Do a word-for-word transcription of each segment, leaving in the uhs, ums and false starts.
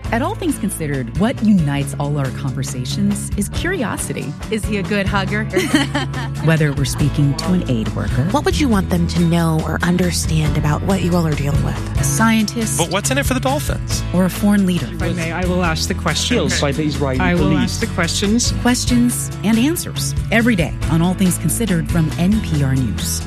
At All Things Considered, what unites all our conversations is curiosity. Is he a good hugger? Whether we're speaking to an aid worker, what would you want them to know or understand about what you all are dealing with? A scientist, but what's in it for the Dolphins? Or a foreign leader. If I may, I will ask the questions. By the Israeli I will police. ask the questions. Questions and answers every day on All Things Considered from N P R News.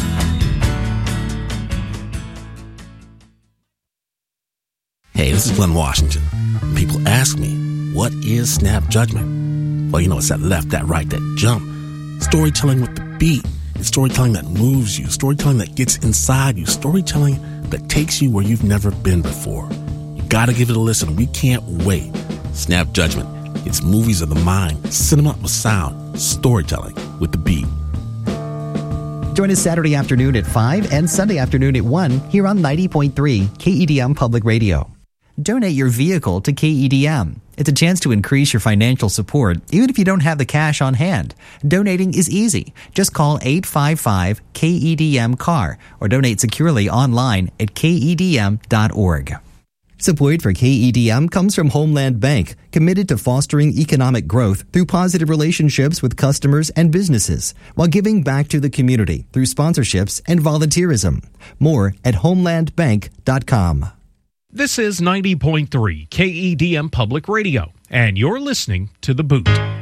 Hey, this is Glenn Washington. People ask me, what is snap judgment? Well, you know, it's that left, that right, that jump. Storytelling with the beat. It's storytelling that moves you. Storytelling that gets inside you. Storytelling that takes you where you've never been before. You gotta give it a listen. We can't wait. Snap Judgment. It's movies of the mind. Cinema with sound. Storytelling with the beat. Join us Saturday afternoon at five and Sunday afternoon at one here on ninety point three K E D M Public Radio. Donate your vehicle to K E D M. It's a chance to increase your financial support, even if you don't have the cash on hand. Donating is easy. Just call eight five five K E D M C A R or donate securely online at K E D M dot org. Support for K E D M comes from Homeland Bank, committed to fostering economic growth through positive relationships with customers and businesses, while giving back to the community through sponsorships and volunteerism. More at homeland bank dot com. This is ninety point three K E D M Public Radio, and you're listening to The Boot.